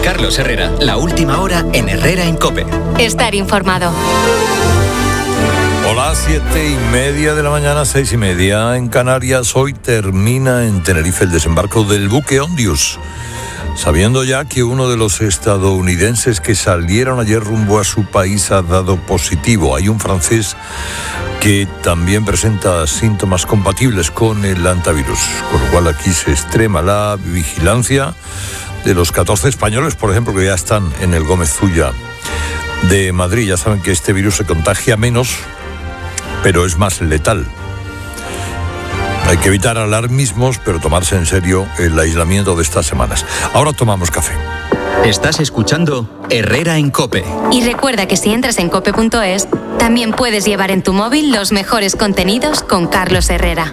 Carlos Herrera, la última hora en Herrera en COPE. Estar informado. Hola, 7:30 de la mañana, 6:30 en Canarias. Hoy termina en Tenerife el desembarco del buque Ondius, sabiendo ya que uno de los estadounidenses que salieron ayer rumbo a su país ha dado positivo. Hay un francés que también presenta síntomas compatibles con el hantavirus, con lo cual aquí se extrema la vigilancia de los 14 españoles, por ejemplo, que ya están en el Gómez Zulla de Madrid. Ya saben que este virus se contagia menos, pero es más letal. Hay que evitar alarmismos, pero tomarse en serio el aislamiento de estas semanas. Ahora tomamos café. Estás escuchando Herrera en COPE. Y recuerda que si entras en cope.es, también puedes llevar en tu móvil los mejores contenidos con Carlos Herrera.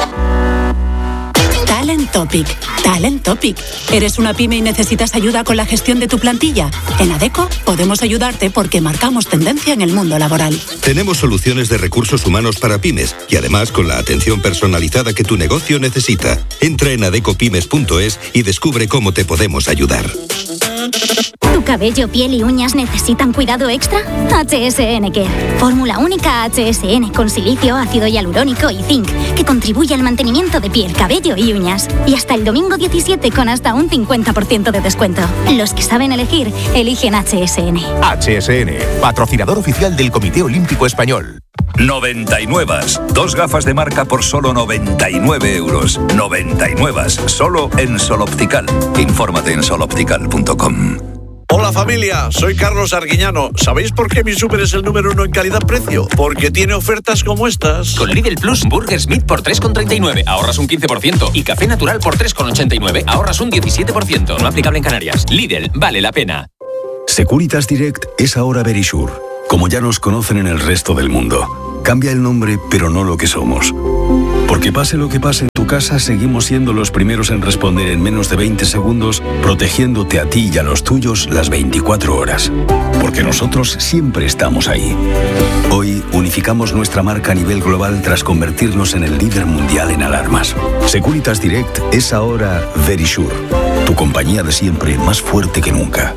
Talent Topic. ¿Eres una pyme y necesitas ayuda con la gestión de tu plantilla? En Adecco podemos ayudarte porque marcamos tendencia en el mundo laboral. Tenemos soluciones de recursos humanos para pymes y además con la atención personalizada que tu negocio necesita. Entra en adeccopymes.es y descubre cómo te podemos ayudar. ¿Tu cabello, piel y uñas necesitan cuidado extra? HSN Care. Fórmula única HSN con silicio, ácido hialurónico y zinc, que contribuye al mantenimiento de piel, cabello y uñas. Y hasta el domingo 17 con hasta un 50% de descuento. Los que saben elegir, eligen HSN. HSN, patrocinador oficial del Comité Olímpico Español. 99. 2 gafas de marca por solo 99 euros. 99. Solo en Sol Optical. Infórmate en soloptical.com. Hola familia, soy Carlos Arguiñano. ¿Sabéis por qué mi súper es el número 1 en calidad-precio? Porque tiene ofertas como estas. Con Lidl Plus, Burger Smith por 3,39, ahorras un 15%. Y Café Natural por 3,89, ahorras un 17%. No aplicable en Canarias. Lidl, vale la pena. Securitas Direct es ahora Verisure, como ya nos conocen en el resto del mundo. Cambia el nombre, pero no lo que somos. Porque pase lo que pase en tu casa, seguimos siendo los primeros en responder en menos de 20 segundos, protegiéndote a ti y a los tuyos las 24 horas. Porque nosotros siempre estamos ahí. Hoy unificamos nuestra marca a nivel global tras convertirnos en el líder mundial en alarmas. Securitas Direct es ahora Verisure, tu compañía de siempre más fuerte que nunca.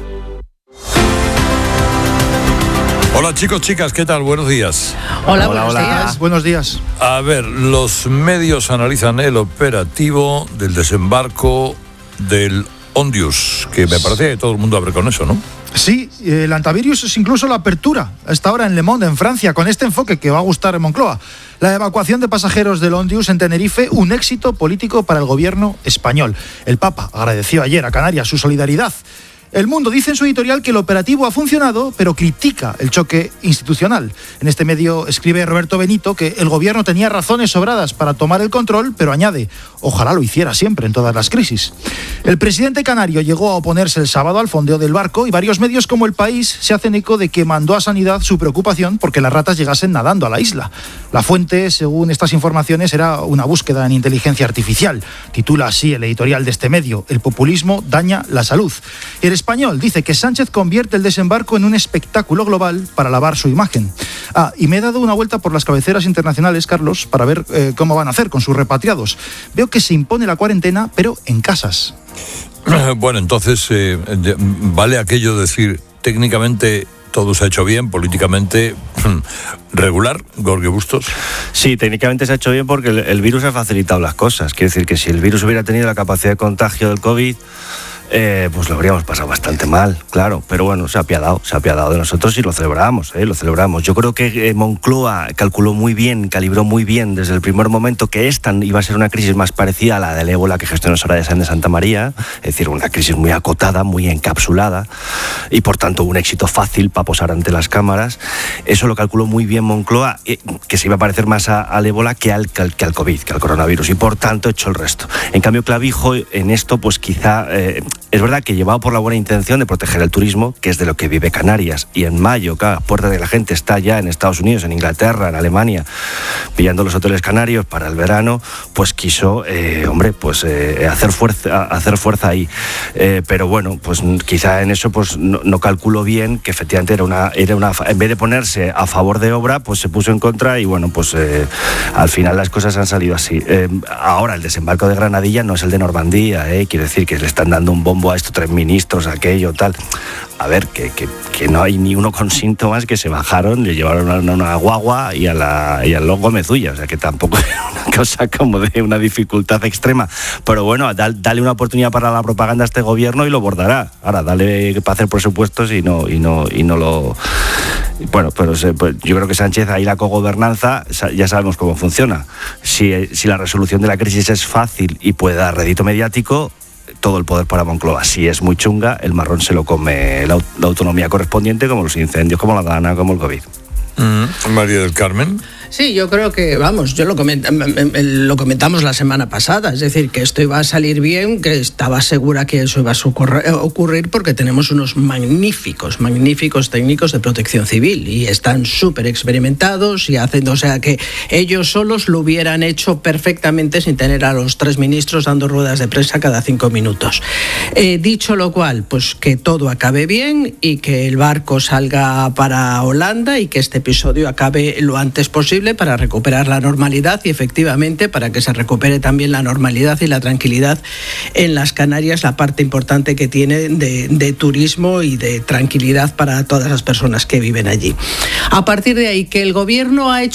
Hola chicos, chicas, ¿qué tal? Buenos días. Hola, buenos días. Buenos días. A ver, los medios analizan el operativo del desembarco del Ondius, que me parece que todo el mundo abre con eso, ¿no? Sí, el hantavirus es incluso la apertura, a esta hora en Le Monde, en Francia, con este enfoque que va a gustar en Moncloa. La evacuación de pasajeros del Ondius en Tenerife, un éxito político para el gobierno español. El Papa agradeció ayer a Canarias su solidaridad. El Mundo dice en su editorial que el operativo ha funcionado, pero critica el choque institucional. En este medio escribe Roberto Benito que el gobierno tenía razones sobradas para tomar el control, pero añade, ojalá lo hiciera siempre en todas las crisis. El presidente canario llegó a oponerse el sábado al fondeo del barco y varios medios como El País se hacen eco de que mandó a Sanidad su preocupación porque las ratas llegasen nadando a la isla. La fuente, según estas informaciones, era una búsqueda en inteligencia artificial. Titula así el editorial de este medio, El populismo daña la salud. El Español dice que Sánchez convierte el desembarco en un espectáculo global para lavar su imagen. Y me he dado una vuelta por las cabeceras internacionales, Carlos, para ver cómo van a hacer con sus repatriados. Veo que se impone la cuarentena, pero en casas. Bueno, entonces, vale aquello de decir, técnicamente todo se ha hecho bien, políticamente regular, Jorge Bustos. Sí, técnicamente se ha hecho bien porque el virus ha facilitado las cosas. Quiere decir que si el virus hubiera tenido la capacidad de contagio del COVID, pues lo habríamos pasado bastante mal, claro, pero bueno, se ha apiadado de nosotros y lo celebramos. Yo creo que Moncloa calculó muy bien, calibró muy bien desde el primer momento que esta iba a ser una crisis más parecida a la del ébola que gestionó Soraya Sáenz de Santa María, es decir, una crisis muy acotada, muy encapsulada y por tanto un éxito fácil para posar ante las cámaras. Eso lo calculó muy bien Moncloa, que se iba a parecer más al ébola que al COVID, que al coronavirus, y por tanto echó el resto. En cambio, Clavijo en esto pues quizá... es verdad que llevado por la buena intención de proteger el turismo, que es de lo que vive Canarias, y en mayo, cada puerta de la gente está ya en Estados Unidos, en Inglaterra, en Alemania, pillando los hoteles canarios para el verano, pues quiso, hacer fuerza ahí. Pero bueno, pues quizá en eso pues no calculó bien que efectivamente era una en vez de ponerse a favor de obra, pues se puso en contra y bueno, pues al final las cosas han salido así. Ahora el desembarco de Granadilla no es el de Normandía, quiero decir que le están dando un bombo Buah, estos 3 ministros, aquello, tal. A ver, que no hay ni uno con síntomas, que se bajaron, le llevaron a una guagua y al Longo Mezulla, o sea que tampoco es una cosa como de una dificultad extrema. Pero bueno, dale una oportunidad para la propaganda a este gobierno y lo bordará. Ahora, dale para hacer presupuestos y no lo... Bueno, pero pues yo creo que Sánchez, ahí la cogobernanza, ya sabemos cómo funciona. Si la resolución de la crisis es fácil y puede dar rédito mediático, todo el poder para Moncloa. Si es muy chunga, el marrón se lo come la autonomía correspondiente, como los incendios, como la Dana, como el COVID. María del Carmen. Sí, yo creo que, vamos, lo comentamos la semana pasada, es decir, que esto iba a salir bien, que estaba segura que eso iba a ocurrir porque tenemos unos magníficos técnicos de protección civil y están súper experimentados y hacen, o sea, que ellos solos lo hubieran hecho perfectamente sin tener a los 3 ministros dando ruedas de prensa cada 5 minutos. Dicho lo cual, pues que todo acabe bien y que el barco salga para Holanda y que este episodio acabe lo antes posible para recuperar la normalidad y efectivamente para que se recupere también la normalidad y la tranquilidad en las Canarias, la parte importante que tiene de turismo y de tranquilidad para todas las personas que viven allí. A partir de ahí, que el gobierno ha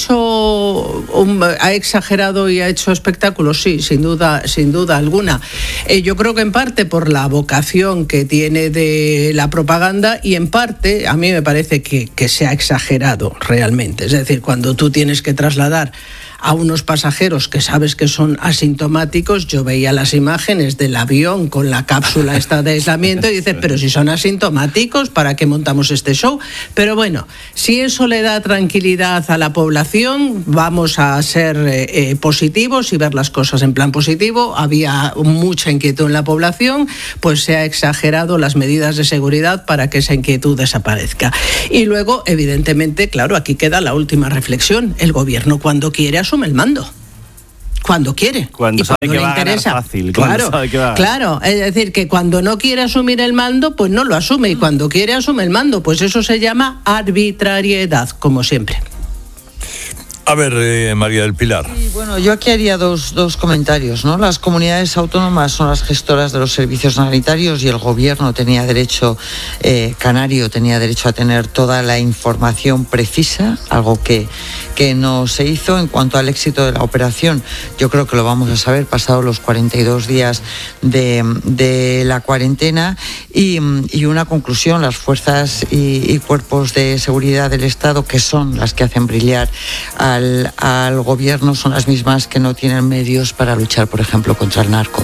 exagerado y ha hecho espectáculos, sí, sin duda alguna. Yo creo que en parte por la vocación que tiene de la propaganda y en parte a mí me parece que se ha exagerado realmente. Es decir, cuando tú tienes que trasladar a unos pasajeros que sabes que son asintomáticos, yo veía las imágenes del avión con la cápsula esta de aislamiento y dices, pero si son asintomáticos, ¿para qué montamos este show? Pero bueno, si eso le da tranquilidad a la población, vamos a ser positivos y ver las cosas en plan positivo. Había mucha inquietud en la población, pues se ha exagerado las medidas de seguridad para que esa inquietud desaparezca. Y luego, evidentemente, claro, aquí queda la última reflexión. El gobierno, cuando quiere, asume el mando. Cuando quiere. Cuando sabe que va a ganar fácil. Claro, es decir, que cuando no quiere asumir el mando, pues no lo asume. Y cuando quiere, asume el mando. Pues eso se llama arbitrariedad, como siempre. A ver, María del Pilar. Sí, bueno, yo aquí haría dos comentarios, ¿no? Las comunidades autónomas son las gestoras de los servicios sanitarios y el gobierno tenía derecho, canario tenía derecho a tener toda la información precisa, algo que no se hizo. En cuanto al éxito de la operación, yo creo que lo vamos a saber pasados los 42 días de la cuarentena. Y una conclusión, las fuerzas y cuerpos de seguridad del Estado, que son las que hacen brillar al gobierno, son las mismas que no tienen medios para luchar, por ejemplo, contra el narco.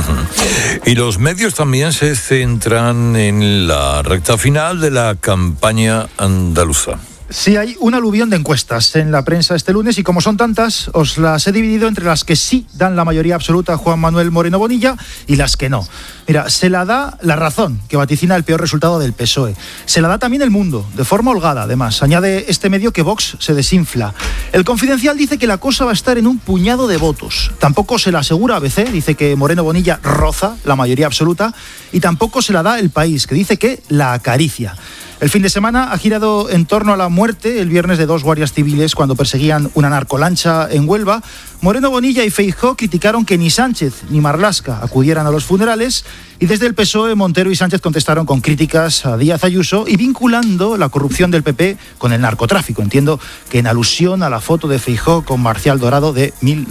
Y los medios también se centran en la recta final de la campaña andaluza. Sí, hay un aluvión de encuestas en la prensa este lunes y como son tantas, os las he dividido entre las que sí dan la mayoría absoluta a Juan Manuel Moreno Bonilla y las que no. Mira, se la da La Razón, que vaticina el peor resultado del PSOE. Se la da también El Mundo, de forma holgada, además. Añade este medio que Vox se desinfla. El Confidencial dice que la cosa va a estar en un puñado de votos. Tampoco se la asegura ABC, dice que Moreno Bonilla roza la mayoría absoluta. Y tampoco se la da El País, que dice que la acaricia. El fin de semana ha girado en torno a la muerte el viernes de 2 guardias civiles cuando perseguían una narcolancha en Huelva. Moreno Bonilla y Feijóo criticaron que ni Sánchez ni Marlaska acudieran a los funerales y desde el PSOE Montero y Sánchez contestaron con críticas a Díaz Ayuso y vinculando la corrupción del PP con el narcotráfico. Entiendo que en alusión a la foto de Feijóo con Marcial Dorado de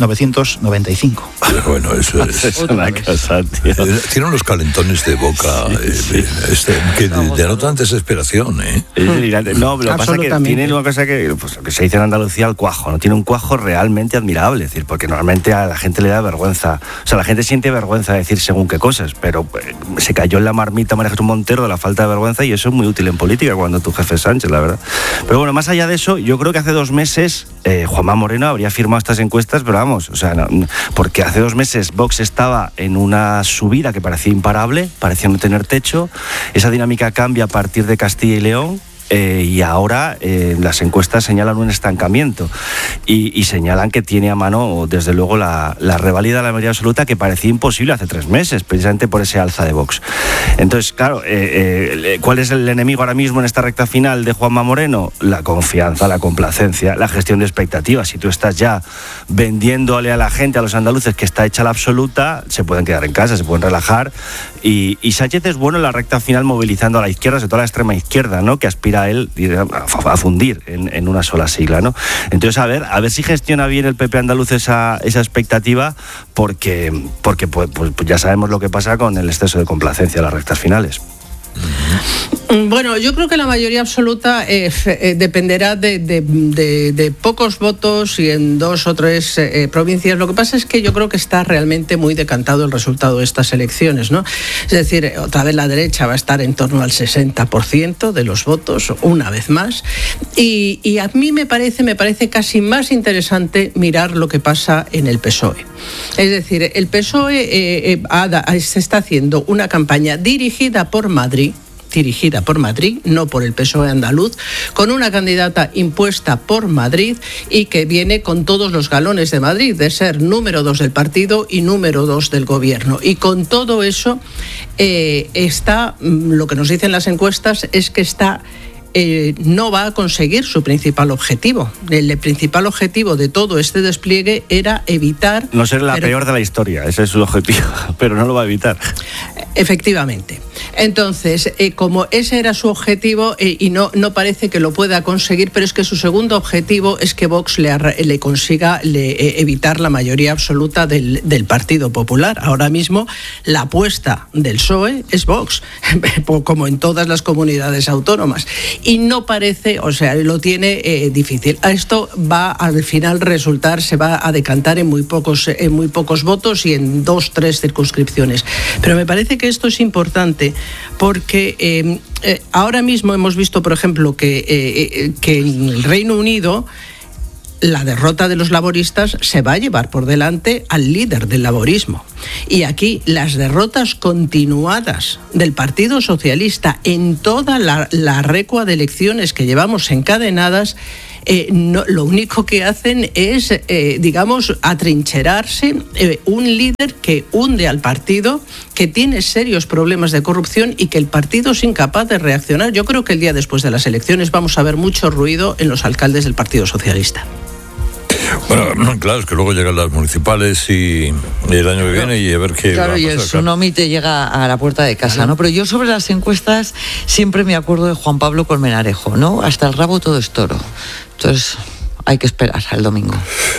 1995. Bueno, eso es una cosa, tío. Tiene unos calentones de boca que denotan desesperación, ¿eh? No, lo que pasa es que tiene una cosa que, pues, lo que se dice en Andalucía, el cuajo, ¿no? Tiene un cuajo realmente admirable, es decir, porque normalmente a la gente le da vergüenza, o sea, la gente siente vergüenza de decir según qué cosas, pero se cayó en la marmita María Jesús Montero de la falta de vergüenza y eso es muy útil en política cuando tu jefe es Sánchez, la verdad. Pero bueno, más allá de eso, yo creo que hace 2 meses Juanma Moreno habría firmado estas encuestas, pero vamos, o sea, no, porque hace 2 meses Vox estaba en una subida que parecía imparable, parecía no tener techo, esa dinámica cambia a partir de Castilla y León. y ahora las encuestas señalan un estancamiento y señalan que tiene a mano, desde luego, la reválida de la mayoría absoluta, que parecía imposible hace 3 meses, precisamente por ese alza de Vox. Entonces, claro, ¿cuál es el enemigo ahora mismo en esta recta final de Juanma Moreno? La confianza, la complacencia, la gestión de expectativas. Si tú estás ya vendiéndole a la gente, a los andaluces, que está hecha la absoluta, se pueden quedar en casa, se pueden relajar. Y Sánchez es bueno en la recta final movilizando a la izquierda, sobre todo a la extrema izquierda, ¿no?, que aspira a él a fundir en una sola sigla, ¿no? Entonces, a ver si gestiona bien el PP andaluz esa expectativa, porque pues ya sabemos lo que pasa con el exceso de complacencia en las rectas finales. Bueno, yo creo que la mayoría absoluta dependerá de pocos votos y en 2 o 3 provincias. Lo que pasa es que yo creo que está realmente muy decantado el resultado de estas elecciones, ¿no? Es decir, otra vez la derecha va a estar en torno al 60% de los votos, una vez más. Y a mí me parece casi más interesante mirar lo que pasa en el PSOE. Es decir, el PSOE se está haciendo una campaña dirigida por Madrid, no por el PSOE andaluz, con una candidata impuesta por Madrid y que viene con todos los galones de Madrid, de ser número 2 del partido y número 2 del gobierno. Y con todo eso, lo que nos dicen las encuestas es que no va a conseguir su principal objetivo. El principal objetivo de todo este despliegue era evitar... No ser la peor de la historia, ese es su objetivo, pero no lo va a evitar. Efectivamente. Entonces, como ese era su objetivo y no parece que lo pueda conseguir, pero es que su segundo objetivo es que Vox le consiga evitar la mayoría absoluta del Partido Popular. Ahora mismo la apuesta del PSOE es Vox, como en todas las comunidades autónomas. Y no parece, o sea, lo tiene difícil. Esto va al final se va a decantar en muy pocos votos y en 2 o 3 circunscripciones. Pero me parece que esto es importante porque ahora mismo hemos visto, por ejemplo, que en el Reino Unido la derrota de los laboristas se va a llevar por delante al líder del laborismo. Y aquí las derrotas continuadas del Partido Socialista en toda la recua de elecciones que llevamos encadenadas, lo único que hacen es, atrincherarse un líder que hunde al partido, que tiene serios problemas de corrupción y que el partido es incapaz de reaccionar. Yo creo que el día después de las elecciones vamos a ver mucho ruido en los alcaldes del Partido Socialista. Bueno, claro, es que luego llegan las municipales y el año que viene y a ver qué va a pasar. Y el tsunami te llega a la puerta de casa, ¿no? Pero yo sobre las encuestas siempre me acuerdo de Juan Pablo Colmenarejo, ¿no? Hasta el rabo todo es toro. Entonces hay que esperar al domingo.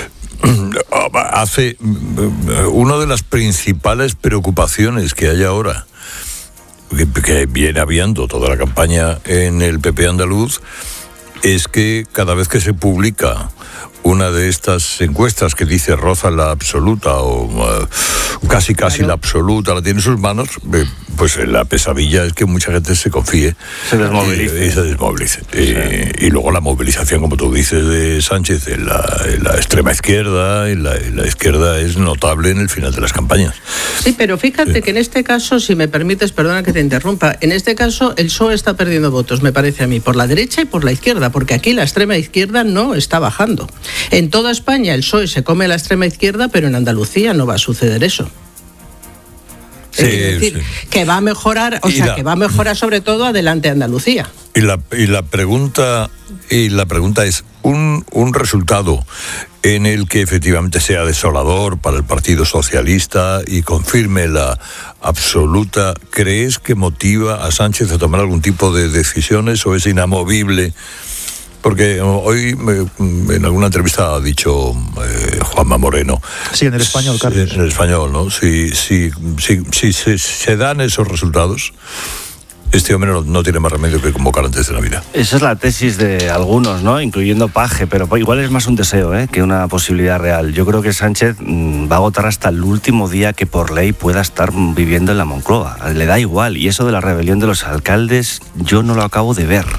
Una de las principales preocupaciones que hay ahora, que viene habiendo toda la campaña en el PP andaluz, es que cada vez que se publica una de estas encuestas que dice roza la absoluta o casi la absoluta, la tiene en sus manos, pues la pesadilla es que mucha gente se confíe, se desmovilice. Y luego la movilización, como tú dices, de Sánchez en la extrema izquierda, y la izquierda es notable en el final de las campañas. Sí, pero fíjate que en este caso, si me permites, perdona que te interrumpa, en este caso el PSOE está perdiendo votos, me parece a mí, por la derecha y por la izquierda, porque aquí la extrema izquierda no está bajando. En toda España el PSOE se come la extrema izquierda, pero en Andalucía no va a suceder eso. Sí, es decir, que va a mejorar, que va a mejorar sobre todo adelante Andalucía. Y la pregunta es un resultado en el que efectivamente sea desolador para el Partido Socialista y confirme la absoluta. ¿Crees que motiva a Sánchez a tomar algún tipo de decisiones o es inamovible? Porque hoy en alguna entrevista ha dicho Juanma Moreno. Sí, en el Español, Carlos. En el Español, ¿no? Si se dan esos resultados, este hombre no tiene más remedio que convocar antes de Navidad. Esa es la tesis de algunos, ¿no? Incluyendo Paje, pero igual es más un deseo, que una posibilidad real. Yo creo que Sánchez va a agotar hasta el último día que por ley pueda estar viviendo en la Moncloa. Le da igual. Y eso de la rebelión de los alcaldes, yo no lo acabo de ver.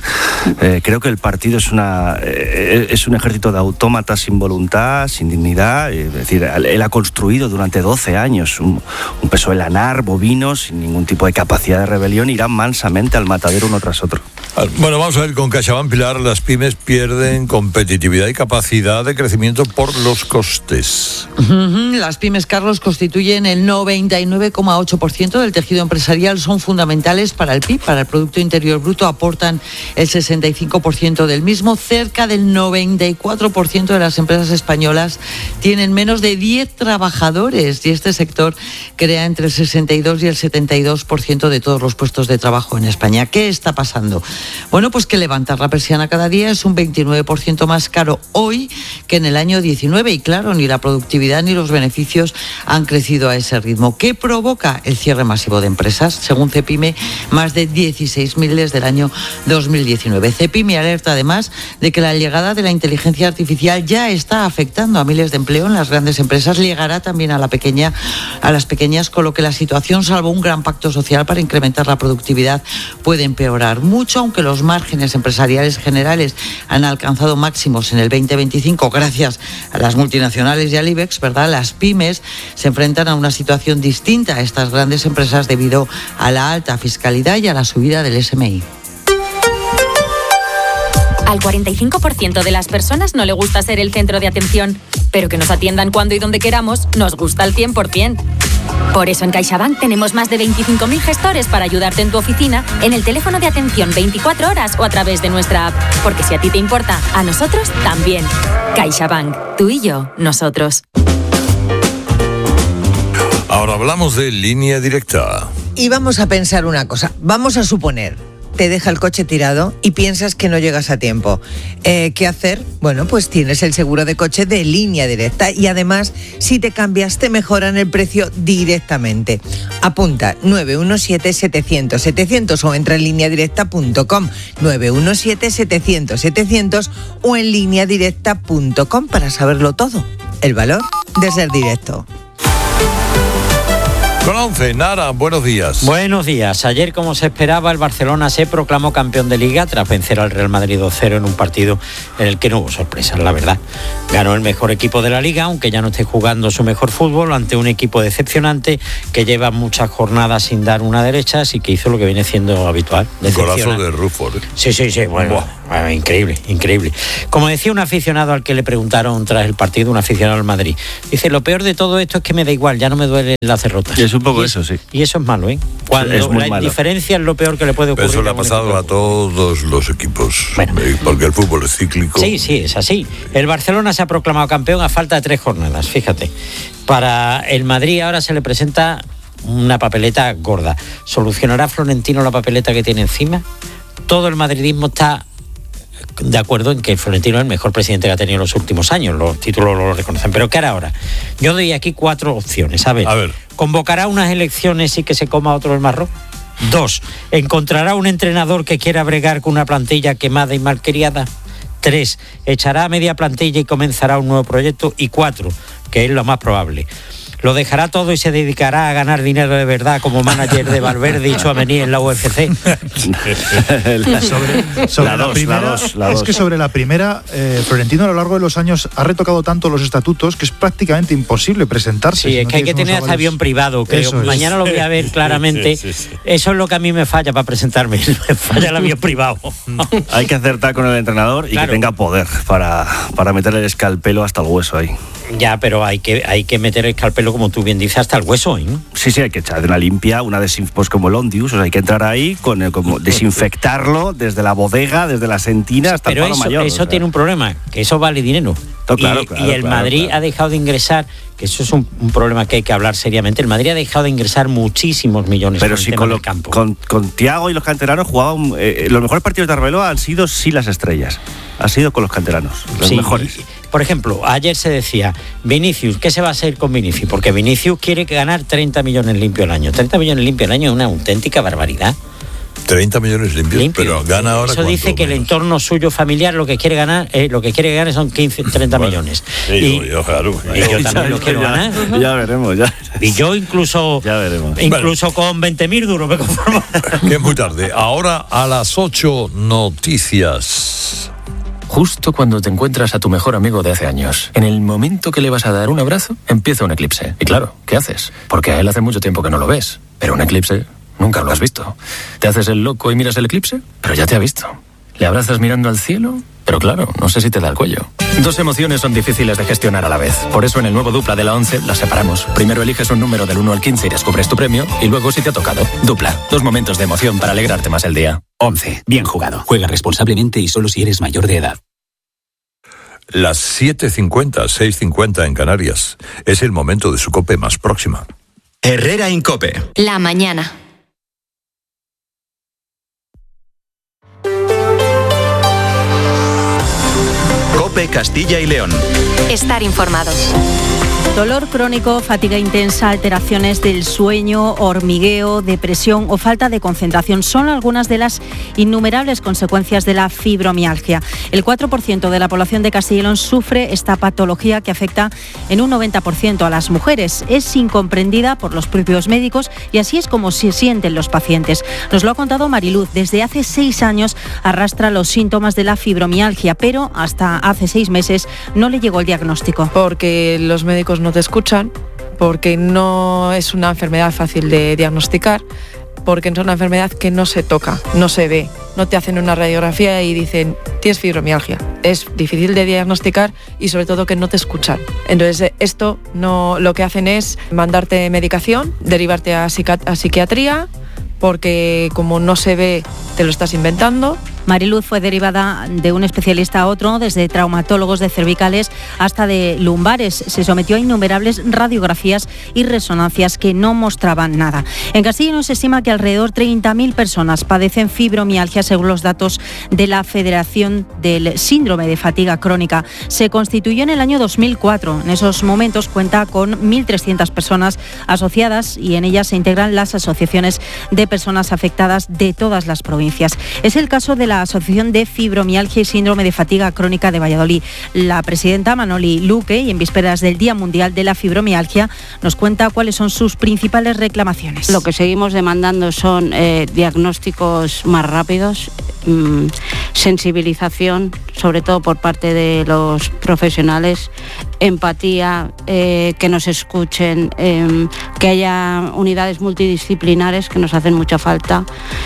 Creo que el partido es un ejército de autómatas sin voluntad, sin dignidad. Es decir, él ha construido durante 12 años un PSOE lanar, bovino, sin ningún tipo de capacidad de rebelión, irán mansamente al matadero uno tras otro. Bueno, vamos a ver con CaixaBank, Pilar. Las pymes pierden competitividad y capacidad de crecimiento por los costes. Las pymes, Carlos, constituyen el 99,8% del tejido empresarial, son fundamentales para el PIB, para el Producto Interior Bruto, aportan el 65% del mismo. Cerca del 94% de las empresas españolas tienen menos de 10 trabajadores y este sector crea entre el 62 y el 72% de todos los puestos de trabajo en España. ¿Qué está pasando? Bueno, pues que levantar la persiana cada día es un 29% más caro hoy que en el año 19 y claro, ni la productividad ni los beneficios han crecido a ese ritmo. ¿Qué provoca el cierre masivo de empresas? Según Cepime, más de 16.000 desde el año 2019. Cepime alerta además de que la llegada de la inteligencia artificial ya está afectando a miles de empleo en las grandes empresas, llegará también a las pequeñas, con lo que la situación, salvo un gran pacto social para incrementar la productividad, puede empeorar mucho, aunque los márgenes empresariales generales han alcanzado máximos en el 2025 gracias a las multinacionales y al IBEX, ¿verdad? Las pymes se enfrentan a una situación distinta a estas grandes empresas debido a la alta fiscalidad y a la subida del SMI. Al 45% de las personas no le gusta ser el centro de atención, pero que nos atiendan cuando y donde queramos nos gusta al 100%. Por eso en CaixaBank tenemos más de 25.000 gestores para ayudarte en tu oficina, en el teléfono de atención 24 horas o a través de nuestra app. Porque si a ti te importa, a nosotros también. CaixaBank, tú y yo, nosotros. Ahora hablamos de Línea Directa. Y vamos a pensar una cosa, vamos a suponer, te deja el coche tirado y piensas que no llegas a tiempo. ¿Qué hacer? Bueno, pues tienes el seguro de coche de Línea Directa y además, si te cambias, te mejoran el precio directamente. Apunta 917-700-700 o entra en lineadirecta.com, 917-700-700 o en lineadirecta.com para saberlo todo. El valor de ser directo. Con 11, Nara, buenos días. Buenos días. Ayer, como se esperaba, el Barcelona se proclamó campeón de Liga tras vencer al Real Madrid 2-0 en un partido en el que no hubo sorpresas, la verdad. Ganó el mejor equipo de la Liga, aunque ya no esté jugando su mejor fútbol, ante un equipo decepcionante que lleva muchas jornadas sin dar una derecha, así que hizo lo que viene siendo habitual. Golazo de Rufo. Sí, bueno, increíble. Como decía un aficionado al que le preguntaron tras el partido, un aficionado al Madrid, dice, lo peor de todo esto es que me da igual, ya no me duelen las derrotas. Es un poco eso, sí. Y eso es malo, ¿eh? Cuando es la indiferencia es lo peor que le puede ocurrir. Pero eso le ha pasado a todos los equipos, porque el fútbol es cíclico. Sí, es así. El Barcelona se ha proclamado campeón a falta de 3 jornadas, fíjate. Para el Madrid ahora se le presenta una papeleta gorda. ¿Solucionará Florentino la papeleta que tiene encima? Todo el madridismo está de acuerdo en que Florentino es el mejor presidente que ha tenido en los últimos años, los títulos lo reconocen, pero ¿qué hará ahora? Yo doy aquí 4 opciones, a ver. ¿Convocará unas elecciones y que se coma otro el marrón? 2. ¿Encontrará un entrenador que quiera bregar con una plantilla quemada y malcriada? 3. ¿Echará a media plantilla y comenzará un nuevo proyecto? Y 4, que es lo más probable, lo dejará todo y se dedicará a ganar dinero de verdad como manager de Valverde y Tchouaméni en la UFC. Sobre la primera, es que sobre la primera, Florentino a lo largo de los años ha retocado tanto los estatutos que es prácticamente imposible presentarse. Sí, es que hay que tener hasta avión privado, creo. Mañana lo voy a ver claramente. Sí. Eso es lo que a mí me falla para presentarme. Me falla el avión privado. Hay que acertar con el entrenador y que tenga poder para meter el escalpelo hasta el hueso ahí. Ya, pero hay que meter el escalpelo, como tú bien dices, hasta el hueso, ¿no? Sí, hay que echar una limpia, pues como el Ondius, o sea, hay que entrar ahí, como desinfectarlo desde la bodega, desde la sentina hasta el palo mayor. Pero eso tiene un problema, que eso vale dinero. Y el Madrid ha dejado de ingresar, que eso es un problema que hay que hablar seriamente. El Madrid ha dejado de ingresar muchísimos millones. Pero si con el campo. Con Thiago y los canteranos jugaban, los mejores partidos de Arbeloa han sido sí las estrellas. Ha sido con los canteranos, los mejores. Por ejemplo, ayer se decía, Vinicius, ¿qué se va a hacer con Vinicius? Porque Vinicius quiere ganar 30 millones limpios al año. 30 millones limpios al año es una auténtica barbaridad. 30 millones limpios, pero gana ahora. Eso dice que el entorno suyo familiar lo que quiere ganar son 30 millones. Sí, yo también lo quiero ganar. Ya veremos, ya. Y yo incluso con 20.000 duros me conformo. Que es muy tarde. Ahora a las 8, noticias. Justo cuando te encuentras a tu mejor amigo de hace años, en el momento que le vas a dar un abrazo, empieza un eclipse. Y claro, ¿qué haces? Porque a él hace mucho tiempo que no lo ves. Pero un eclipse nunca lo has visto. ¿Te haces el loco y miras el eclipse? Pero ya te ha visto. ¿Le abrazas mirando al cielo? Pero claro, no sé si te da el cuello. Dos emociones son difíciles de gestionar a la vez. Por eso en el nuevo Dupla de la 11 las separamos. Primero eliges un número del 1 al 15 y descubres tu premio. Y luego si te ha tocado. Dupla. 2 momentos de emoción para alegrarte más el día. 11. Bien jugado. Juega responsablemente y solo si eres mayor de edad. Las 7:50, 6:50 en Canarias. Es el momento de su COPE más próxima. Herrera Incope. La mañana. COPE Castilla y León. Estar informado. Dolor crónico, fatiga intensa, alteraciones del sueño, hormigueo, depresión o falta de concentración son algunas de las innumerables consecuencias de la fibromialgia. El 4% de la población de Castilla y León sufre esta patología que afecta en un 90% a las mujeres. Es incomprendida por los propios médicos y así es como se sienten los pacientes. Nos lo ha contado Mariluz. Desde hace 6 años arrastra los síntomas de la fibromialgia, pero hasta hace 6 meses no le llegó el diagnóstico. Porque los médicos no te escuchan, porque no es una enfermedad fácil de diagnosticar, porque es una enfermedad que no se toca, no se ve. No te hacen una radiografía y dicen, tienes fibromialgia. Es difícil de diagnosticar y sobre todo que no te escuchan. Entonces esto no, lo que hacen es mandarte medicación, derivarte a psiquiatría, porque como no se ve, te lo estás inventando. Mariluz fue derivada de un especialista a otro, desde traumatólogos de cervicales hasta de lumbares. Se sometió a innumerables radiografías y resonancias que no mostraban nada. En Castilla y León se estima que alrededor 30.000 personas padecen fibromialgia, según los datos de la Federación del Síndrome de Fatiga Crónica. Se constituyó en el año 2004. En esos momentos cuenta con 1.300 personas asociadas y en ellas se integran las asociaciones de personas afectadas de todas las provincias. Es el caso de la Asociación de Fibromialgia y Síndrome de Fatiga Crónica de Valladolid. La presidenta Manoli Luque, y en vísperas del Día Mundial de la Fibromialgia, nos cuenta cuáles son sus principales reclamaciones. Lo que seguimos demandando son diagnósticos más rápidos, sensibilización, sobre todo por parte de los profesionales, empatía, que nos escuchen, que haya unidades multidisciplinares que nos hacen mucha falta.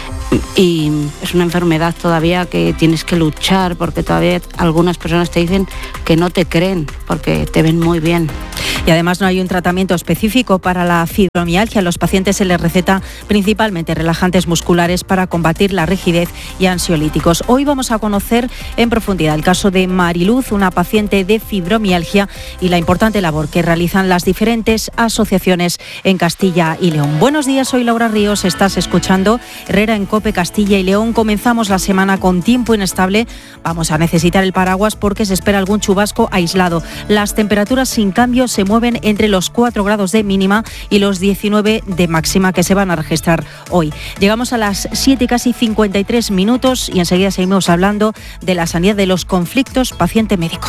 Y es una enfermedad todavía que tienes que luchar, porque todavía algunas personas te dicen que no te creen porque te ven muy bien. Y además no hay un tratamiento específico para la fibromialgia. A los pacientes se les receta principalmente relajantes musculares para combatir la rigidez y ansiolíticos. Hoy vamos a conocer en profundidad el caso de Mariluz, una paciente de fibromialgia, y la importante labor que realizan las diferentes asociaciones en Castilla y León. Buenos días, soy Laura Ríos, estás escuchando Herrera en COPE Castilla y León. Comenzamos la semana con tiempo inestable. Vamos a necesitar el paraguas porque se espera algún chubasco aislado. Las temperaturas sin cambio se mueven entre los 4 grados de mínima y los 19 de máxima que se van a registrar hoy. Llegamos a las 7 casi 53 minutos y enseguida seguimos hablando de la sanidad de los conflictos paciente-médico.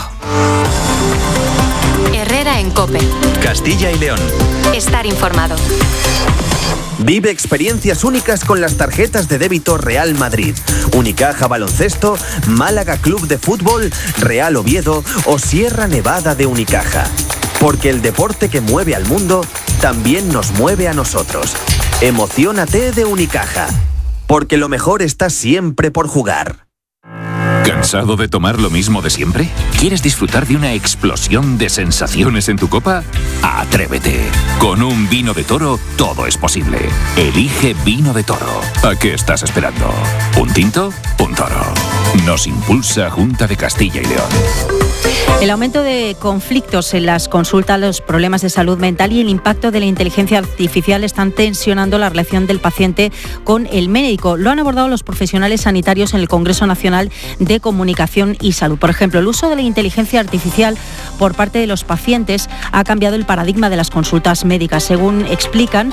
Herrera en COPE. Castilla y León. Estar informado. Vive experiencias únicas con las tarjetas de débito Real Madrid, Unicaja Baloncesto, Málaga Club de Fútbol, Real Oviedo o Sierra Nevada de Unicaja. Porque el deporte que mueve al mundo también nos mueve a nosotros. Emociónate de Unicaja. Porque lo mejor está siempre por jugar. ¿Cansado de tomar lo mismo de siempre? ¿Quieres disfrutar de una explosión de sensaciones en tu copa? ¡Atrévete! Con un vino de Toro todo es posible. Elige Vino de Toro. ¿A qué estás esperando? ¿Un tinto? Un Toro. Nos impulsa Junta de Castilla y León. El aumento de conflictos en las consultas, los problemas de salud mental y el impacto de la inteligencia artificial están tensionando la relación del paciente con el médico. Lo han abordado los profesionales sanitarios en el Congreso Nacional de Comunicación y Salud. Por ejemplo, el uso de la inteligencia artificial por parte de los pacientes ha cambiado el paradigma de las consultas médicas. Según explican,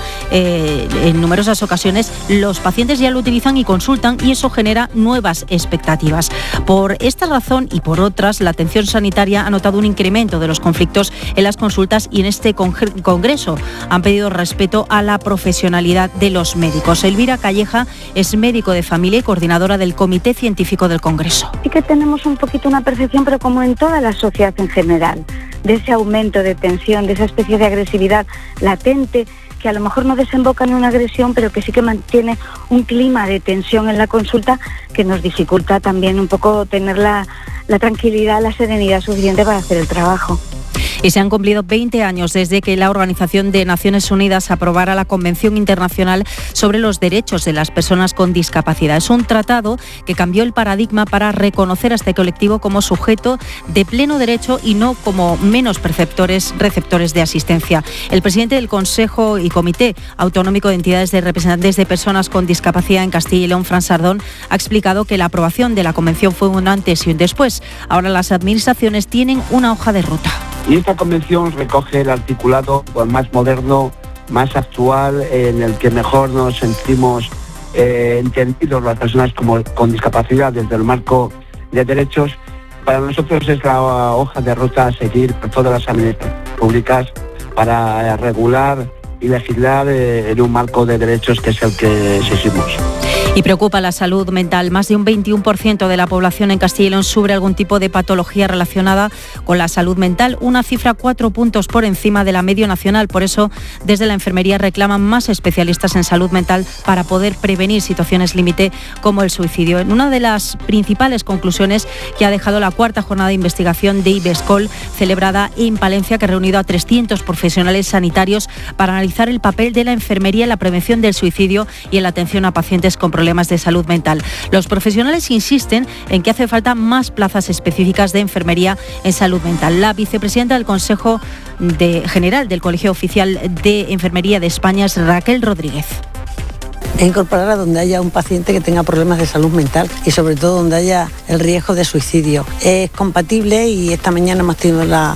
en numerosas ocasiones los pacientes ya lo utilizan y consultan, y eso genera nuevas expectativas. Por esta razón y por otras, la atención sanitaria ha notado un incremento de los conflictos en las consultas, y en este congreso han pedido respeto a la profesionalidad de los médicos. Elvira Calleja es médico de familia y coordinadora del Comité Científico del Congreso. Sí que tenemos un poquito una percepción, pero como en toda la sociedad en general, de ese aumento de tensión, de esa especie de agresividad latente, que a lo mejor no desemboca en una agresión, pero que sí que mantiene un clima de tensión en la consulta que nos dificulta también un poco tener la tranquilidad, la serenidad suficiente para hacer el trabajo. Y se han cumplido 20 años desde que la Organización de Naciones Unidas aprobara la Convención Internacional sobre los Derechos de las Personas con Discapacidad. Es un tratado que cambió el paradigma para reconocer a este colectivo como sujeto de pleno derecho y no como menos receptores de asistencia. El presidente del Consejo y Comité Autonómico de Entidades de Representantes de Personas con Discapacidad en Castilla y León, Fran Sardón, ha explicado que la aprobación de la Convención fue un antes y un después. Ahora las administraciones tienen una hoja de ruta. Y esta convención recoge el articulado más moderno, más actual, en el que mejor nos sentimos entendidos las personas con discapacidad desde el marco de derechos. Para nosotros es la hoja de ruta a seguir por todas las administraciones públicas para regular y legislar en un marco de derechos que es el que exigimos. Y preocupa la salud mental. Más de un 21% de la población en Castilla y León sufre algún tipo de patología relacionada con la salud mental, una cifra 4 puntos por encima de la media nacional. Por eso, desde la enfermería reclaman más especialistas en salud mental para poder prevenir situaciones límite como el suicidio. En una de las principales conclusiones que ha dejado la cuarta jornada de investigación de IBESCOL, celebrada en Palencia, que ha reunido a 300 profesionales sanitarios para analizar el papel de la enfermería en la prevención del suicidio y en la atención a pacientes con problemas de salud mental. Los profesionales insisten en que hace falta más plazas específicas de enfermería en salud mental. La vicepresidenta del Consejo General del Colegio Oficial de Enfermería de España es Raquel Rodríguez. Incorporar a donde haya un paciente que tenga problemas de salud mental y sobre todo donde haya el riesgo de suicidio. Es compatible, y esta mañana hemos tenido la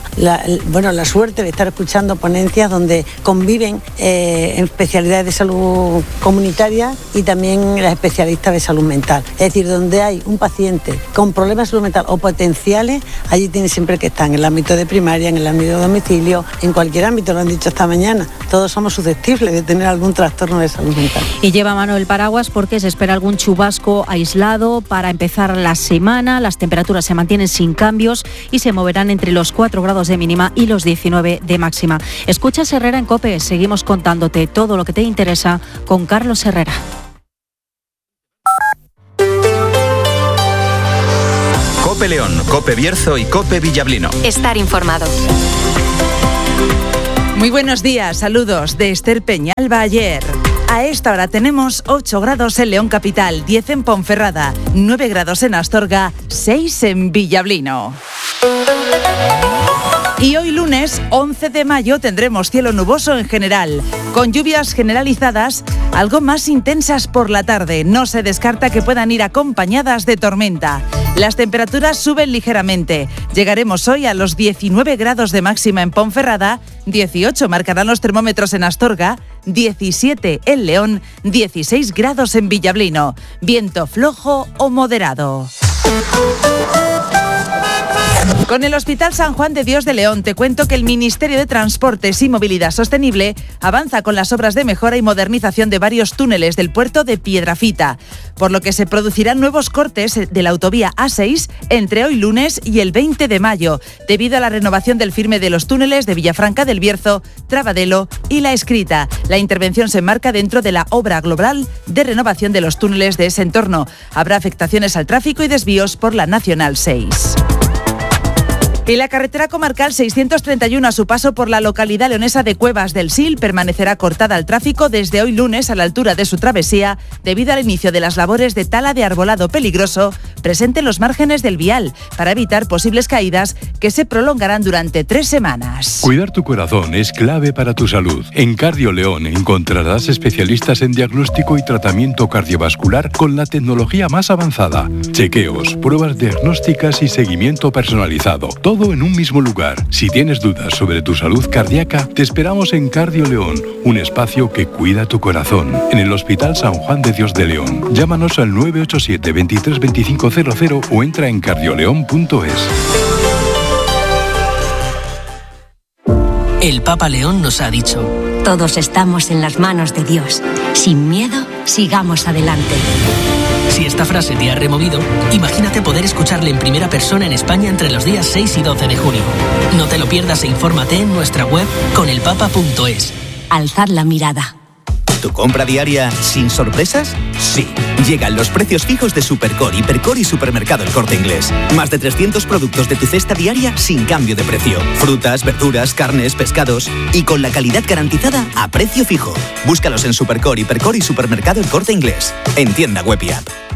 suerte de estar escuchando ponencias donde conviven especialidades de salud comunitaria y también las especialistas de salud mental. Es decir, donde hay un paciente con problemas de salud mental o potenciales, allí tiene siempre que estar, en el ámbito de primaria, en el ámbito de domicilio, en cualquier ámbito, lo han dicho esta mañana. Todos somos susceptibles de tener algún trastorno de salud mental. Y lleva a mano el paraguas porque se espera algún chubasco aislado para empezar la semana. Las temperaturas se mantienen sin cambios y se moverán entre los 4 grados de mínima y los 19 de máxima. Escuchas Herrera en COPE. Seguimos contándote todo lo que te interesa con Carlos Herrera. COPE León, COPE Bierzo y COPE Villablino. Estar informado. Muy buenos días, saludos de Esther Peñalba. Ayer. A esta hora tenemos 8 grados en León Capital, 10 en Ponferrada, 9 grados en Astorga, 6 en Villablino. Y hoy lunes 11 de mayo tendremos cielo nuboso en general, con lluvias generalizadas algo más intensas por la tarde. No se descarta que puedan ir acompañadas de tormenta. Las temperaturas suben ligeramente. Llegaremos hoy a los 19 grados de máxima en Ponferrada, 18 marcarán los termómetros en Astorga, 17 en León, 16 grados en Villablino. Viento flojo o moderado. Con el Hospital San Juan de Dios de León te cuento que el Ministerio de Transportes y Movilidad Sostenible avanza con las obras de mejora y modernización de varios túneles del puerto de Piedrafita, por lo que se producirán nuevos cortes de la autovía A6 entre hoy lunes y el 20 de mayo, debido a la renovación del firme de los túneles de Villafranca del Bierzo, Trabadelo y La Escrita. La intervención se enmarca dentro de la obra global de renovación de los túneles de ese entorno. Habrá afectaciones al tráfico y desvíos por la Nacional 6. Y la carretera comarcal 631 a su paso por la localidad leonesa de Cuevas del Sil permanecerá cortada al tráfico desde hoy lunes a la altura de su travesía debido al inicio de las labores de tala de arbolado peligroso presente en los márgenes del vial para evitar posibles caídas que se prolongarán durante 3 semanas. Cuidar tu corazón es clave para tu salud. En Cardioleón encontrarás especialistas en diagnóstico y tratamiento cardiovascular con la tecnología más avanzada. Chequeos, pruebas diagnósticas y seguimiento personalizado. Todo en un mismo lugar. Si tienes dudas sobre tu salud cardíaca, te esperamos en Cardioleón, un espacio que cuida tu corazón. En el Hospital San Juan de Dios de León. Llámanos al 987 23 2500 o entra en cardioleón.es. El Papa León nos ha dicho: todos estamos en las manos de Dios. Sin miedo, sigamos adelante. Si esta frase te ha removido, imagínate poder escucharle en primera persona en España entre los días 6 y 12 de junio. No te lo pierdas e infórmate en nuestra web conelpapa.es. Alzad la mirada. ¿Tu compra diaria sin sorpresas? Sí. Llegan los precios fijos de Supercore, Hipercore y Supermercado El Corte Inglés. Más de 300 productos de tu cesta diaria sin cambio de precio. Frutas, verduras, carnes, pescados y con la calidad garantizada a precio fijo. Búscalos en Supercore, Hipercore y Supermercado El Corte Inglés. En tienda web y app.